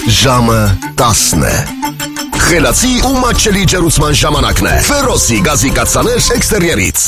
Ժամը 10 է։ Խելացի ու մատչելի ջերուցման ժամանակն է։ Ֆերոսի գազի կաթսաներ էքստերիերից։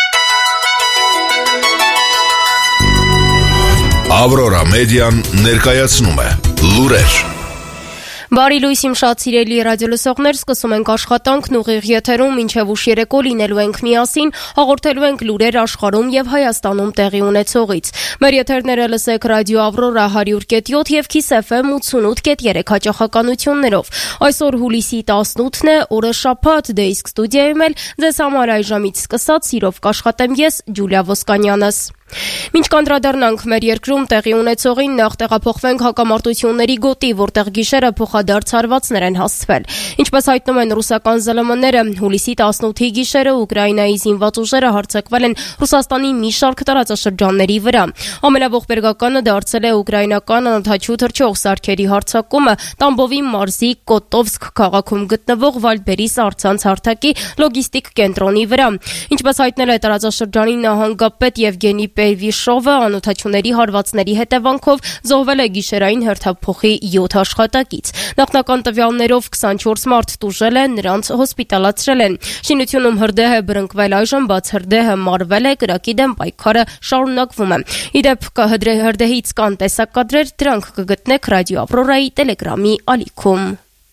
Ավրորա մեդիան ներկայացնում է լուրեր։ Բարի լույս իմ շատ սիրելի ռադիոլսողներ, սկսում ենք աշխատանքն ուղիղ եթերում, մինչև ուշ երեկո լինելու ենք միասին, հաղորդելու ենք լուրեր աշխարհում եւ Հայաստանում տեղի ունեցողից։ Մեր եթերները լսեք ռադիո Ավրորա 100.7 եւ Kiss FM 88.3 հաճախականություններով։ Այսօր հուլիսի 18-ն է, օրը շաբաթ, դե իսկ ստուդիայում էլ ձեզ համար այժմից սկսած սիրով կաշխատեմ ես, Ջուլիա Ոսկանյանս։ Մինչ կանդրադառնանք մեր երկրում տեղի ունեցողին, նախ տեղափոխվենք հակամարտությունների գոտի, որտեղ գիշերը փոխադարձ հարվածներ են հասցվել։ Ինչպես հայտնում են ռուսական ԶԼՄ-ները, հուլիսի 18-ի գիշերը Ուկրաինայի զինված ուժերը հարձակվել են Ռուսաստանի մի շարք տարածաշրջանների վրա։ Ամենաողբերգականը դարձել է ուկրաինական անօդաչու թռչող սարքերի հարձակումը Տամբովի մարզի Կոտովսկ քաղաքում գտնվող Վալդբերիս առցանց հարթակի լոգիստիկ կենտրոնի վրա։ Ինչպես հայտնել է տարածաշրջանի նահանգապետ Եվգենի Պերվիշովը, անօդաչուների հարվածների հետևանքով զոհվել է գիշերային հերթափոխի 7 աշխատակից։ Նախնական տվյալներով 24 մարդ տուժել է, նրանց հոսպիտալացրել են։ Շինությունում հրդեհ է բռնկվել այժմ, բաց հրդեհը մարվել է, կրակի դեմ պայքարը շարունակվում է։ Իդեպ հրդեհից կան տեսակադրեր, դրանք կգտնեք ռադիո Ավրորայի տելեգրամի ալիքում։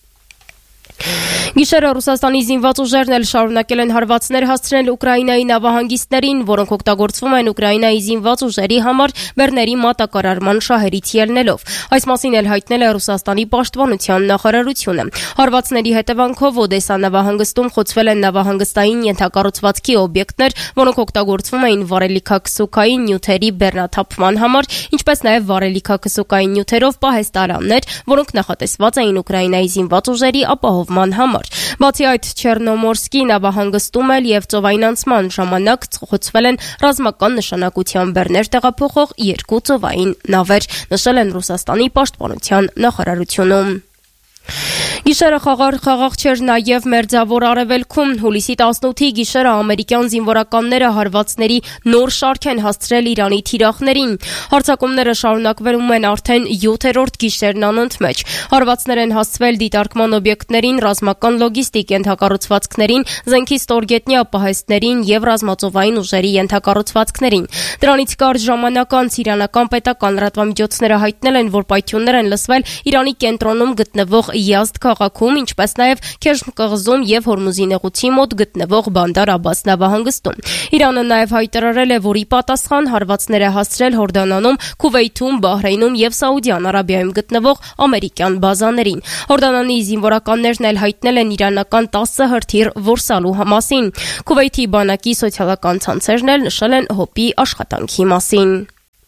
Գիշերը Ռուսաստանի զինված ուժերն էլ շարունակել են հարվածներ հասցնել Ուկրաինայի նավահանգիստներին, որոնք օգտագործվում են Ուկրաինայի զինված ուժերի համար բեռների մատակարարման շահերից ելնելով։ Այս մասին էլ հայտնել է Ռուսաստանի պաշտպանության նախարարությունը։ Հարվածների հետևանքով Օդեսա նավահանգստում խոցվել են նավահանգստային ենթակառուցվածքի օբյեկտներ, որոնք օգտագործվում էին վառելիքաքսուկային նյութերի բեռնաթափման համար, ինչպես նաև վառելիքաքսուկային նյութերով պահեստարաններ, որոնք նախատեսված էին Ուկրաինայի զինված ուժերի ապահովման համար։ Բացի այդ, Չեռնոմորսկի նավահանգստում էլ եւ ծովային անցման ժամանակ խոցվել են ռազմական նշանակության բեռներ տեղափոխող 2 ծովային նավեր, նշել են Ռուսաստանի պաշտպանության նախարարությունում։ Գիշերը խաղաղ չէր նաև Մերձավոր Արևելքում։ Հուլիսի 18-ի գիշերը ամերիկյան զինվորականները հարվածների նոր շարք են հասցրել Իրանի թիրախներին։ Հարձակումները շարունակվում են արդեն 7-րդ գիշերն անընդմեջ։ Հարվածներ են հասցվել դիտարկման օբյեկտներին, ռազմական լոգիստիկ ենթակառուցվածքներին, զենքի ստորգետնյա պահեստներին եւ ռազմածովային ուժերի ենթակառուցվածքներին։ Դրանից կարճ ժամանակ անց իրանական պետական լրատվամիջոցները հայտնել են, որ պայթյուններ են լսվել Իրանի կենտրոնում գտնվող Յազդ քաղաքում, ինչպես նաև Քեշմ կղզում եւ Հորմուզի նեղուցի մոտ գտնվող Բանդար Աբաս նավահանգստում։ Իրանը նաև հայտարարել է, որ ի պատասխան հարվածներ է հասցրել Հորդանանում, Քուվեյթում, Բահրեյնում եւ Սաուդյան Արաբիայում գտնվող ամերիկյան բազաներին։ Հորդանանի զինվորականներն էլ հայտնել են իրանական 10 հրթիռ որսալու մասին։ Քուվեյթի բանակի սոցիալական ցանցերն էլ նշել են հոպի աշխատանքի մասին։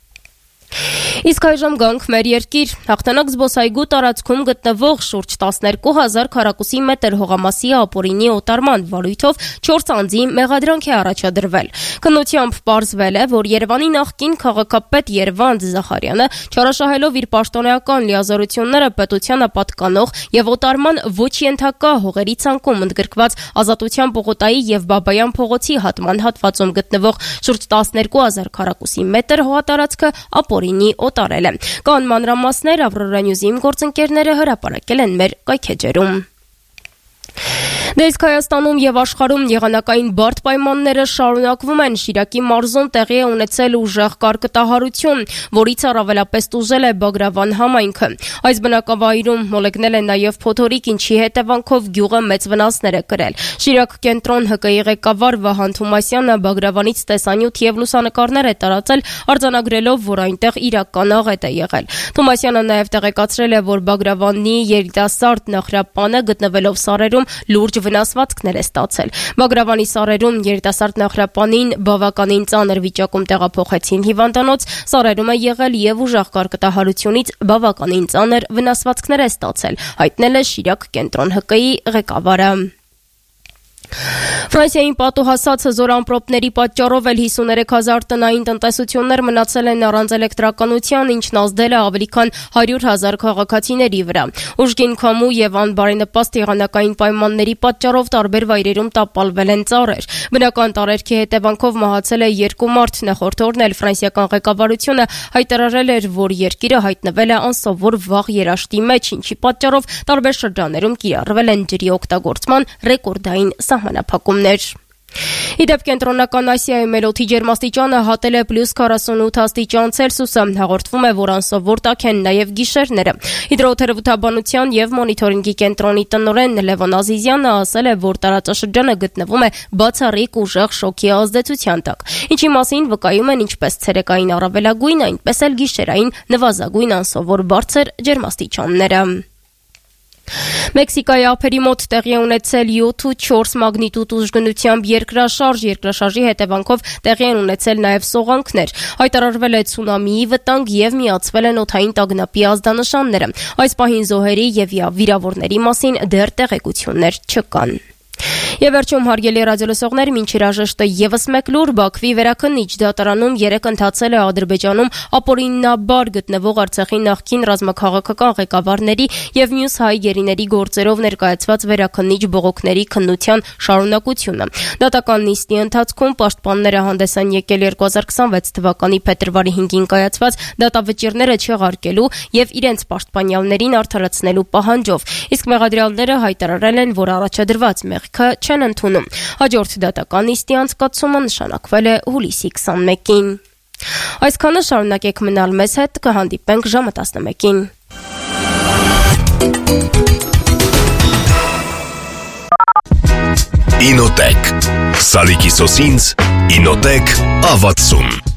Իսկ այժմ գանք մեր երկիր։ Հաղթանակ զբոսայգու տարածքում գտնվող շուրջ 12,000 քառակուսի մետր հողամասի ապօրինի օտարման վարույթով 4 անձի մեղադրանք է առաջադրվել։ Քննությամբ պարզվել է, որ Երևանի նախկին քաղաքապետ Երվանդ Զախարյանը չարաշահելով իր պաշտոնեական լիազորությունները պետությանը պատկանող եւ օտարման ոչ ենթակա հողերի ցանկում ընդգրկված Ազատության պողոտայի եւ Բաբայան փողոցի հատման հատվածում գտնվող շուրջ 12,000 քառակուսի մետր հողատարածքը ապօրինի օտարել է։ Կան մանրամասներ, Ավրորա Նյուզի գործընկերները հրապարակել են մեր կայքեջերում։ Դե իսկ Հայաստանում եւ աշխարհում եղանակային բարդ պայմանները շարունակվում են։ Շիրակի մարզում տեղի է ունեցել ուժեղ կարկտահարություն, որից առավելապես տուժել է Բագրավան համայնքը։ Այս բնակավայրում մոլեգնել է նաեւ փոթորիկ, ինչի հետևանքով գյուղը մեծ վնասներ է կրել։ Շիրակ կենտրոն ՀԿ-ի ղեկավար Վահան Թումասյանը Բագրավանից տեսանյութ եւ լուսանկարներ է տարածել, արձանագրելով, որ այնտեղ իրական աղետ է եղել։ Թումասյանը նաեւ տեղեկացրել է, որ Բագրավանի երիտասարդ Նահրապանը գտնվելով սարերում լուրջ վնասվածքներ է ստացել։ Բագրավանի սարերում երիտասարդ Նահրապանին բավականին ծանր վիճակում տեղափոխեցին հիվանդանոց, սարերում է եղել եւ ուժեղ կարկտահարությունից բավականին ծանր վնասվածքներ է ստացել, հայտնել է Շիրակ կենտրոն ՀԿ-ի ղեկավարը։ Ֆրանսիային պատուհասած հզոր ամպրոպների պատճառով էլ 53,000 տնային տնտեսություններ մնացել են առանց էլեկտրականության, ինչն ազդել է ավելի քան 100,000 քաղաքացիների վրա։ Ուժգին քամու եւ անբարենպաստ եղանակային պայմանների պատճառով տարբեր վայրերում տապալվել են ծառեր։ Բնական տարերքի հետևանքով մահացել է 2 մարդ։ Նախորդ օրն էլ ֆրանսիական ղեկավարությունը հայտարարել էր, որ երկիրը հայտնվել է անսովոր վաղ երաշտի մեջ, ինչի պատճառով տարբեր շրջաններում կիրառվել են ջրի օգտագործման ռեկորդային սահմանափակումներ։ Իդեպ Կենտրոնական Ասիայում ելոթի ջերմաստիճանը հատել է +48 աստիճան Ցելսիուսը, հաղորդվում է, որ անսովոր տաք են նաև գիշերները։ Հիդրոթերապևտաբանության եւ մոնիթորինգի կենտրոնի տնօրեն Լևոն Ազիզյանը ասել է, որ տարածաշրջանը գտնվում է բացառիկ ուժեղ շոկի ազդեցության տակ, ինչի մասին վկայում են ինչպես ցերեկային առավելագույն, այնպես էլ գիշերային նվազագույն անսովոր բարձր ջերմաստիճանները։ Մեքսիկայի ափերի մոտ տեղի ունեցել 7.4 մագնիտուդ ուժգնությամբ երկրաշարժի հետևանքով տեղի են ունեցել նաև սողանքներ։ Հայտարարվել է ցունամիի վտանգ եւ միացվել են օդային տագնապի ազդանշանները։ Այս պահին զոհերի եւ վիրավորների մասին դեռ տեղեկություններ չկան։ Եվ վերջում հարգելի ռադիոլսողներ, մինչ հրաժեշտը եւս մեկ լուր Բաքվի վերաքննիչ դատարանում 3 ընթացել է Ադրբեջանում ապօրինաբար գտնվող Արցախի նախկին ռազմաքաղաքական ղեկավարների եւ մյուս հայ գերիների գործերով ներկայացված վերաքննիչ բողոքների քննության շարունակությունը։ Դատական նիստի ընթացքում պաշտպանները հանդես են եկել 2026 թվականի փետրվարի 5-ին կայացված դատավճիռները չեղարկելու եւ իրենց պաշտպանյալներին արդարացնելու պահանջով, իսկ մեղադրյալները հայտարարել են, որ առաջադրված մեղքը չեն ընդունում։ Հաջորդ դատական նիստի անցկացումը նշանակվել է հուլիսի 21-ին։ Այսքանը, շարունակեք մնալ մեզ հետ, կհանդիպենք ժամը 11-ին։ Ինոտեք Սալիկի սոսինց Ինոտեք ավացում